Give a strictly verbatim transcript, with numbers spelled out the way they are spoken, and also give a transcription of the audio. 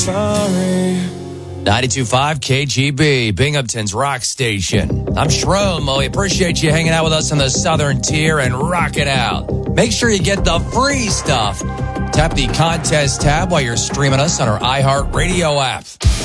Sorry. ninety-two point five K G B, Binghamton's rock station. I'm Shroom. We appreciate you hanging out with us in the southern tier and rocking out. Make sure you get the free stuff. Tap the contest tab while you're streaming us on our iHeartRadio app.